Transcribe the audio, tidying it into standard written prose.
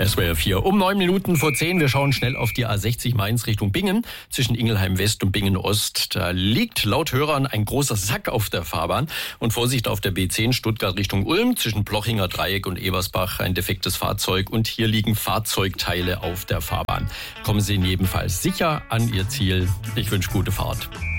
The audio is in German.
SWR 4 um 9 Minuten vor 10. Wir schauen schnell auf die A60 Mainz Richtung Bingen. Zwischen Ingelheim West und Bingen Ost. Da liegt laut Hörern ein großer Sack auf der Fahrbahn. Und Vorsicht auf der B10 Stuttgart Richtung Ulm. Zwischen Plochinger Dreieck und Ebersbach ein defektes Fahrzeug. Und hier liegen Fahrzeugteile auf der Fahrbahn. Kommen Sie in jedem Fall sicher an Ihr Ziel. Ich wünsche gute Fahrt.